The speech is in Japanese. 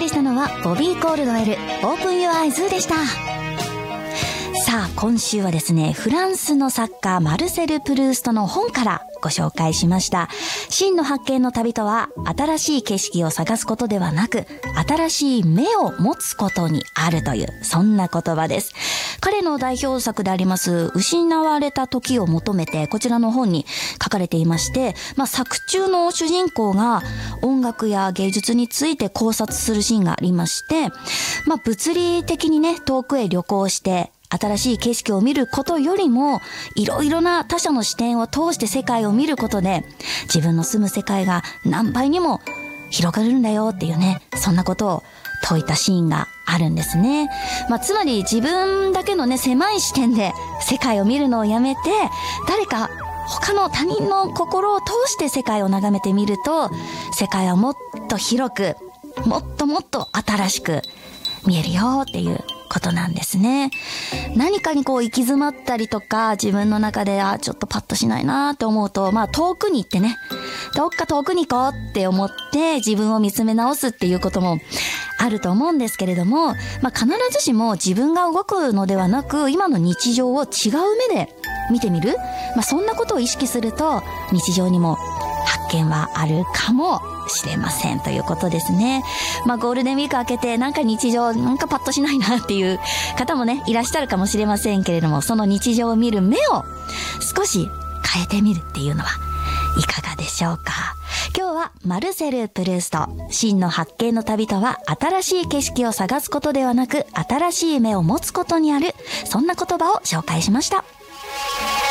りしたのはボビー・コールドウェル、オープン・ユア・アイズでした。さあ今週はですね、フランスの作家マルセル・プルーストの本からご紹介しました。真の発見の旅とは、新しい景色を探すことではなく、新しい目を持つことにあるという、そんな言葉です。彼の代表作であります失われた時を求めて、こちらの本に書かれていまして、作中の主人公が音楽や芸術について考察するシーンがありまして、物理的にね、遠くへ旅行して新しい景色を見ることよりも、いろいろな他者の視点を通して世界を見ることで、自分の住む世界が何倍にも広がるんだよっていうね、そんなことを説いたシーンがあるんですね。つまり自分だけのね、狭い視点で世界を見るのをやめて、誰か他の他人の心を通して世界を眺めてみると、世界はもっと広く、もっともっと新しく見えるよっていうことなんですね。何かにこう行き詰まったりとか、自分の中でちょっとパッとしないなって思うと、遠くに行ってね、どっか遠くに行こうって思って自分を見つめ直すっていうこともあると思うんですけれども、必ずしも自分が動くのではなく、今の日常を違う目で見てみる、そんなことを意識すると、日常にも発見はあるかもしれませんということですね。ゴールデンウィーク明けてなんか日常なんかパッとしないなっていう方もね、いらっしゃるかもしれませんけれども、その日常を見る目を少し変えてみるっていうのはいかがでしょうか。今日はマルセル・プルースト、真の発見の旅とは、新しい景色を探すことではなく、新しい目を持つことにある、そんな言葉を紹介しました。